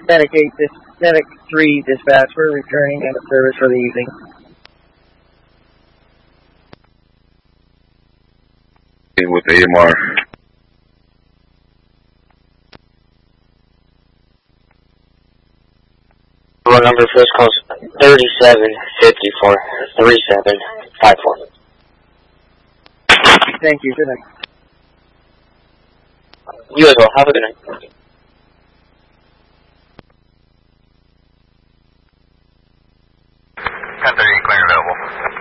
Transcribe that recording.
Medic 3 dispatch, we're returning out of service for the evening. With the AMR. Roll number first calls 3754 3754. Thank you, good night. You as well, have a good night. 1030, clear available.